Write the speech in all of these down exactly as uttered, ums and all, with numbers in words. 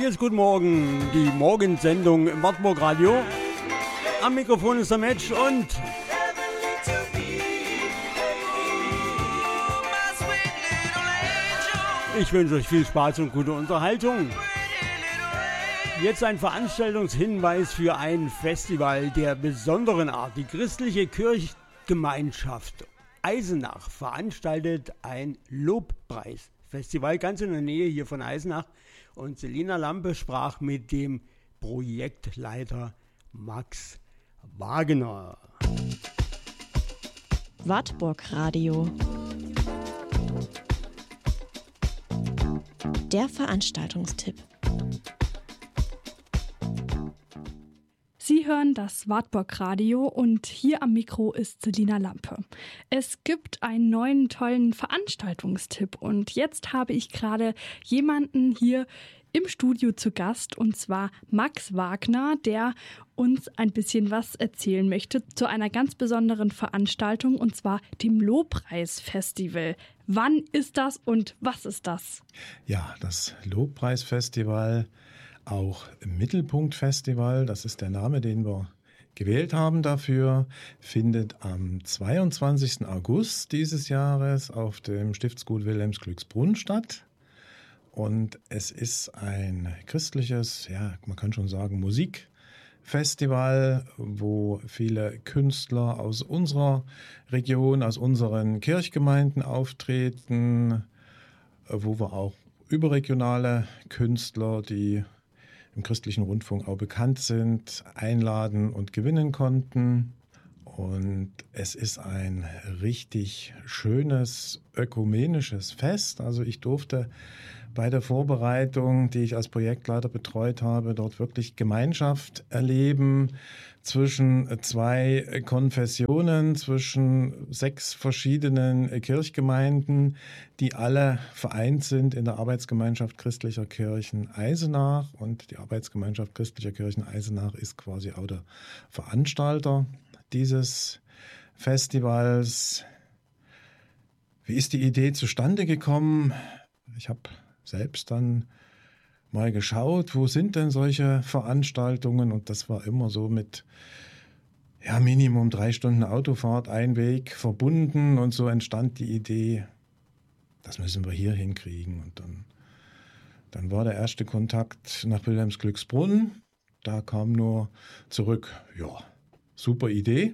Hier ist Guten Morgen, die Morgensendung im Wartburg Radio. Am Mikrofon ist der Match und ich wünsche euch viel Spaß und gute Unterhaltung. Jetzt ein Veranstaltungshinweis für ein Festival der besonderen Art. Die christliche Kirchgemeinschaft Eisenach veranstaltet ein Lobpreisfestival ganz in der Nähe hier von Eisenach. Und Selina Lampe sprach mit dem Projektleiter Max Wagner. Wartburg Radio. Der Veranstaltungstipp. Sie hören das Wartburg Radio und hier am Mikro ist Selina Lampe. Es gibt einen neuen tollen Veranstaltungstipp und jetzt habe ich gerade jemanden hier im Studio zu Gast und zwar Max Wagner, der uns ein bisschen was erzählen möchte zu einer ganz besonderen Veranstaltung und zwar dem Lobpreisfestival. Wann ist das und was ist das? Ja, das Lobpreisfestival, auch Mittelpunktfestival, das ist der Name, den wir gewählt haben dafür, findet am zweiundzwanzigsten August dieses Jahres auf dem Stiftsgut Wilhelmsglücksbrunn statt. Und es ist ein christliches, ja, man kann schon sagen, Musikfestival, wo viele Künstler aus unserer Region, aus unseren Kirchgemeinden auftreten, wo wir auch überregionale Künstler, die im christlichen Rundfunk auch bekannt sind, einladen und gewinnen konnten. Und es ist ein richtig schönes ökumenisches Fest. Also ich durfte bei der Vorbereitung, die ich als Projektleiter betreut habe, dort wirklich Gemeinschaft erleben zwischen zwei Konfessionen, zwischen sechs verschiedenen Kirchgemeinden, die alle vereint sind in der Arbeitsgemeinschaft christlicher Kirchen Eisenach. Und die Arbeitsgemeinschaft christlicher Kirchen Eisenach ist quasi auch der Veranstalter dieses Festivals. Wie ist die Idee zustande gekommen? Ich habe selbst dann mal geschaut, wo sind denn solche Veranstaltungen? Und das war immer so mit ja, Minimum drei Stunden Autofahrt, ein Weg verbunden. Und so entstand die Idee, das müssen wir hier hinkriegen. Und dann, dann war der erste Kontakt nach Wilhelmsglücksbrunn. Da kam nur zurück, ja, super Idee.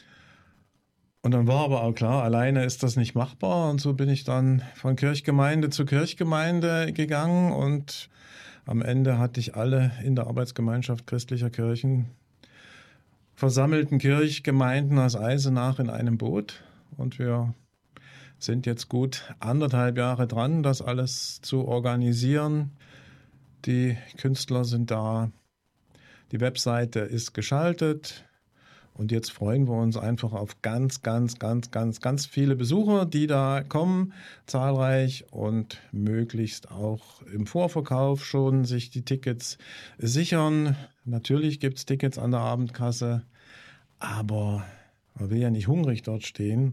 Und dann war aber auch klar, alleine ist das nicht machbar. Und so bin ich dann von Kirchgemeinde zu Kirchgemeinde gegangen. Und am Ende hatte ich alle in der Arbeitsgemeinschaft christlicher Kirchen versammelten Kirchgemeinden aus Eisenach in einem Boot. Und wir sind jetzt gut anderthalb Jahre dran, das alles zu organisieren. Die Künstler sind da, die Webseite ist geschaltet. Und jetzt freuen wir uns einfach auf ganz, ganz, ganz, ganz, ganz viele Besucher, die da kommen, zahlreich und möglichst auch im Vorverkauf schon sich die Tickets sichern. Natürlich gibt es Tickets an der Abendkasse, aber man will ja nicht hungrig dort stehen.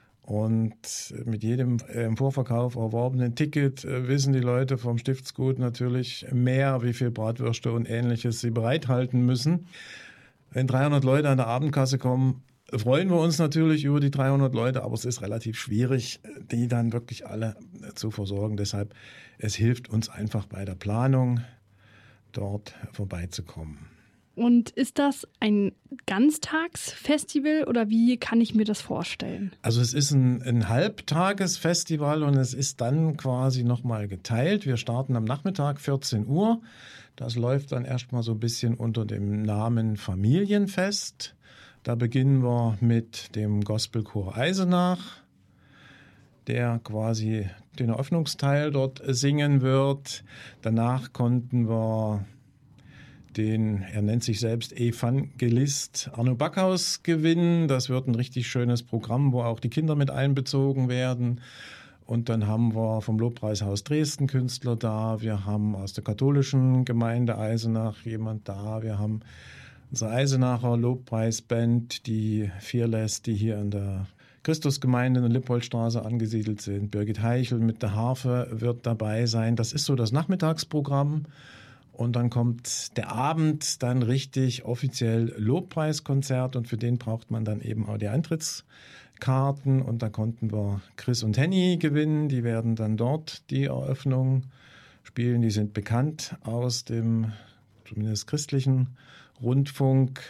Und mit jedem im Vorverkauf erworbenen Ticket wissen die Leute vom Stiftsgut natürlich mehr, wie viel Bratwürste und Ähnliches sie bereithalten müssen. Wenn dreihundert Leute an der Abendkasse kommen, freuen wir uns natürlich über die dreihundert Leute, aber es ist relativ schwierig, die dann wirklich alle zu versorgen. Deshalb, es hilft uns einfach bei der Planung, dort vorbeizukommen. Und ist das ein Ganztagsfestival oder wie kann ich mir das vorstellen? Also es ist ein, ein Halbtagesfestival und es ist dann quasi nochmal geteilt. Wir starten am Nachmittag vierzehn Uhr. Das läuft dann erstmal so ein bisschen unter dem Namen Familienfest. Da beginnen wir mit dem Gospelchor Eisenach, der quasi den Eröffnungsteil dort singen wird. Danach konnten wir den, er nennt sich selbst Evangelist Arno Backhaus gewinnen. Das wird ein richtig schönes Programm, wo auch die Kinder mit einbezogen werden. Und dann haben wir vom Lobpreishaus Dresden Künstler da, wir haben aus der katholischen Gemeinde Eisenach jemand da, wir haben unsere Eisenacher Lobpreisband, die Fearless, die hier in der Christusgemeinde in der Lippoldstraße angesiedelt sind. Birgit Heichel mit der Harfe wird dabei sein. Das ist so das Nachmittagsprogramm. Und dann kommt der Abend, dann richtig offiziell Lobpreiskonzert und für den braucht man dann eben auch die Eintrittskarten. Und da konnten wir Chris und Henny gewinnen, die werden dann dort die Eröffnung spielen. Die sind bekannt aus dem zumindest christlichen Rundfunk.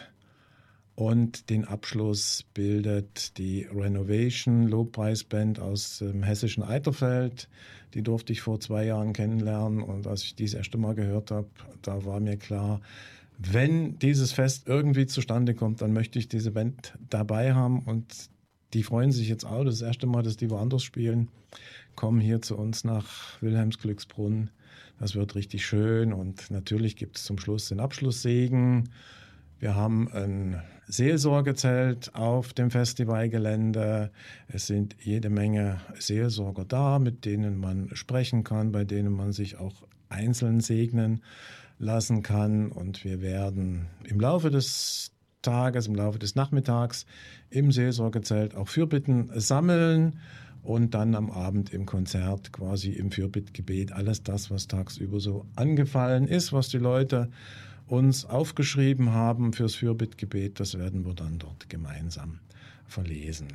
Und den Abschluss bildet die Renovation Lobpreisband aus dem hessischen Eiterfeld. Die durfte ich vor zwei Jahren kennenlernen. Und als ich dies erste Mal gehört habe, da war mir klar, wenn dieses Fest irgendwie zustande kommt, dann möchte ich diese Band dabei haben. Und die freuen sich jetzt auch. Das erste Mal, dass die woanders spielen, kommen hier zu uns nach Wilhelmsglücksbrunn. Das wird richtig schön. Und natürlich gibt es zum Schluss den Abschlusssegen. Wir haben ein Seelsorgezelt auf dem Festivalgelände. Es sind jede Menge Seelsorger da, mit denen man sprechen kann, bei denen man sich auch einzeln segnen lassen kann. Und wir werden im Laufe des Tages, im Laufe des Nachmittags im Seelsorgezelt auch Fürbitten sammeln und dann am Abend im Konzert quasi im Fürbittgebet alles das, was tagsüber so angefallen ist, was die Leute uns aufgeschrieben haben fürs Fürbittgebet, das werden wir dann dort gemeinsam verlesen.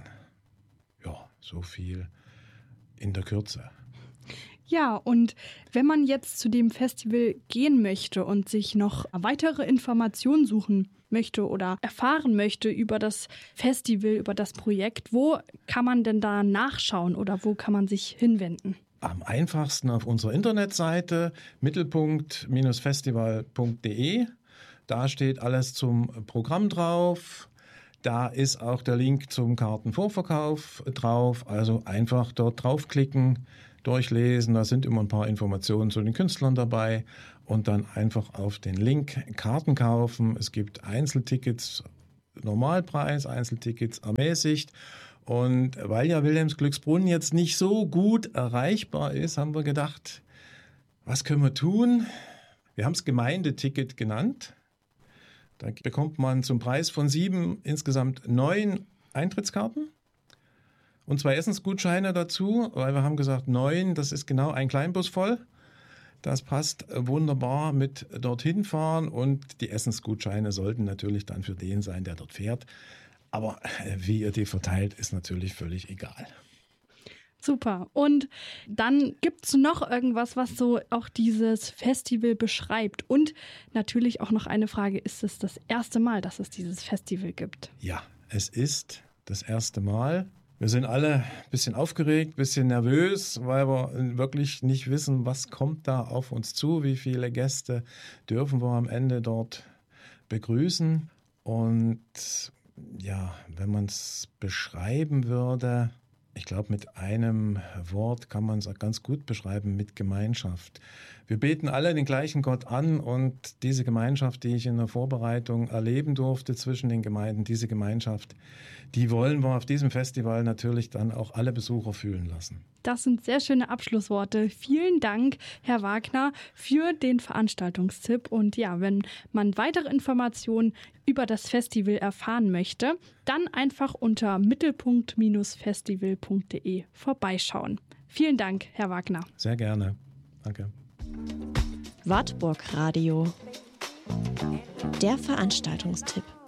Ja, so viel in der Kürze. Ja, und wenn man jetzt zu dem Festival gehen möchte und sich noch weitere Informationen suchen möchte oder erfahren möchte über das Festival, über das Projekt, wo kann man denn da nachschauen oder wo kann man sich hinwenden? Am einfachsten auf unserer Internetseite mittelpunkt festival punkt de. Da steht alles zum Programm drauf. Da ist auch der Link zum Kartenvorverkauf drauf. Also einfach dort draufklicken, durchlesen. Da sind immer ein paar Informationen zu den Künstlern dabei. Und dann einfach auf den Link Karten kaufen. Es gibt Einzeltickets, Normalpreis, Einzeltickets ermäßigt. Und weil ja Wilhelmsglücksbrunn jetzt nicht so gut erreichbar ist, haben wir gedacht, was können wir tun? Wir haben es Gemeindeticket genannt. Da bekommt man zum Preis von sieben insgesamt neun Eintrittskarten und zwei Essensgutscheine dazu, weil wir haben gesagt, neun, das ist genau ein Kleinbus voll. Das passt wunderbar mit dorthin fahren und die Essensgutscheine sollten natürlich dann für den sein, der dort fährt. Aber wie ihr die verteilt, ist natürlich völlig egal. Super. Und dann gibt es noch irgendwas, was so auch dieses Festival beschreibt. Und natürlich auch noch eine Frage, ist es das erste Mal, dass es dieses Festival gibt? Ja, es ist das erste Mal. Wir sind alle ein bisschen aufgeregt, ein bisschen nervös, weil wir wirklich nicht wissen, was kommt da auf uns zu, wie viele Gäste dürfen wir am Ende dort begrüßen. Und ja, wenn man es beschreiben würde, ich glaube, mit einem Wort kann man es ganz gut beschreiben, mit Gemeinschaft. Wir beten alle den gleichen Gott an und diese Gemeinschaft, die ich in der Vorbereitung erleben durfte zwischen den Gemeinden, diese Gemeinschaft, die wollen wir auf diesem Festival natürlich dann auch alle Besucher fühlen lassen. Das sind sehr schöne Abschlussworte. Vielen Dank, Herr Wagner, für den Veranstaltungstipp. Und ja, wenn man weitere Informationen über das Festival erfahren möchte, dann einfach unter mittelpunkt festival punkt de vorbeischauen. Vielen Dank, Herr Wagner. Sehr gerne. Danke. Wartburg Radio. Der Veranstaltungstipp.